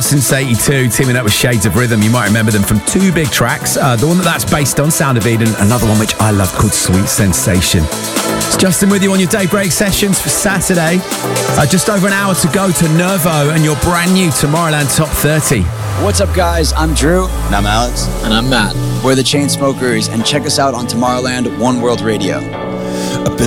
Since 82, teaming up with Shades of Rhythm. You might remember them from two big tracks. The one that's based on, Sound of Eden, another one which I love called Sweet Sensation. It's Justin with you on your daybreak sessions for Saturday. Just over an hour to go to Nervo and your brand new Tomorrowland Top 30. What's up, guys? I'm Drew. And I'm Alex. And I'm Matt. We're the Chainsmokers, and check us out on Tomorrowland One World Radio.